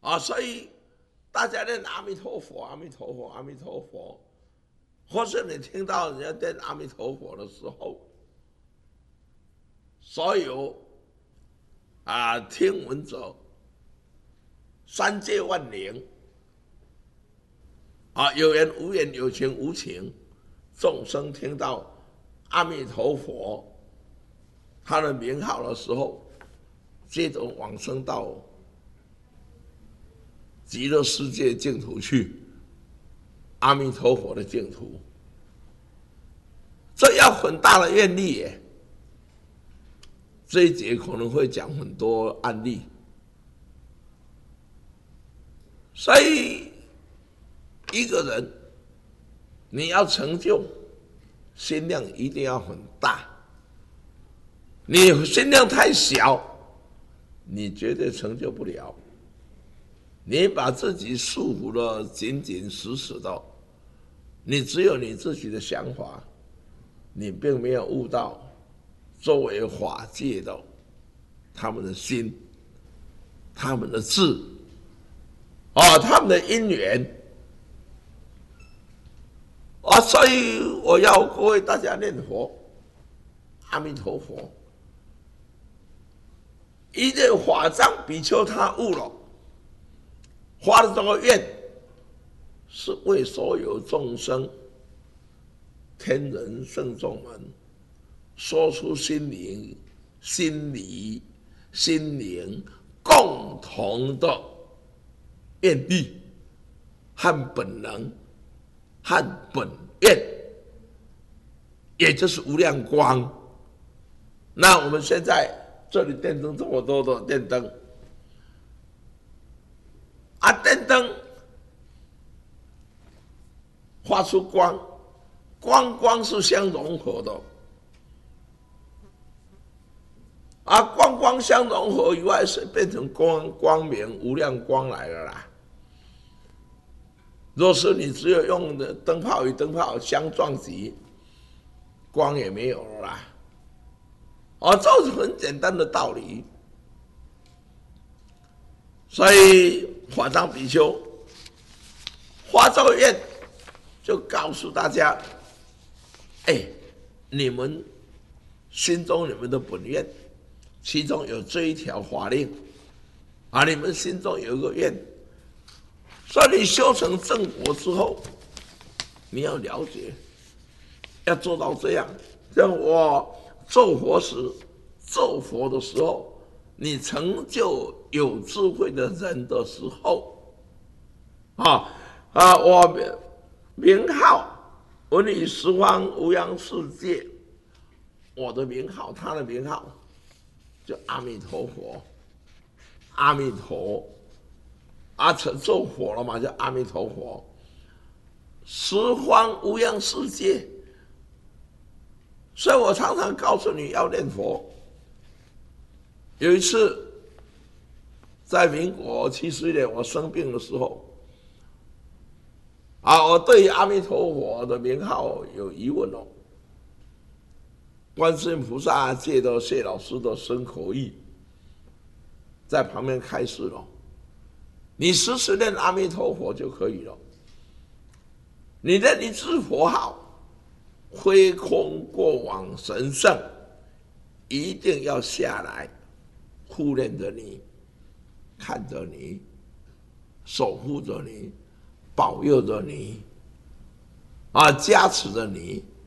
所以大家念阿弥陀佛，阿弥陀佛，阿弥陀佛，或是你听到人家念阿弥陀佛的时候，所有听闻者三界万灵有缘无缘，有情无情，众生听到阿弥陀佛他的名号的时候，接着往生到极乐世界净土去，阿弥陀佛的净土，这要很大的愿力耶。这一节可能会讲很多案例，所以一个人你要成就，心量一定要很大。你心量太小，你绝对成就不了。你把自己束缚得紧紧死死的，你只有你自己的想法，你并没有悟到周围法界的他们的心、他们的智他们的因缘所以我要各位大家念佛，阿弥陀佛。一念法藏比丘他悟了，发的这个愿是为所有众生、天人圣众们说出心灵共同的愿力和本能和本愿，也就是无量光。那我们现在这里电灯这么多的电灯电灯发出光，光是相融合的光相融合以外，是变成光明无量光来了啦。若是你只有用的灯泡与灯泡相撞击，光也没有了啦。这是很简单的道理。所以法藏比丘发这个愿，就告诉大家，你们心中你们的本愿，其中有这一条法令你们心中有一个愿，所以你修成正果之后，你要了解，要做到这样。像我做佛的时候，你成就有智慧的人的时候，我名号闻于十方无量世界，我的名号，他的名号就阿弥陀佛，阿弥陀成就佛了嘛，叫阿弥陀佛。十方无量世界，所以我常常告诉你要念佛。有一次在民国71年我生病的时候我对于阿弥陀佛的名号有疑问观世音菩萨借着谢老师的身口意，在旁边开示了，你时时念阿弥陀佛就可以了。你念一字佛号，挥空过往神圣一定要下来护念着你，看着你，守护着你，保佑着你加持着你，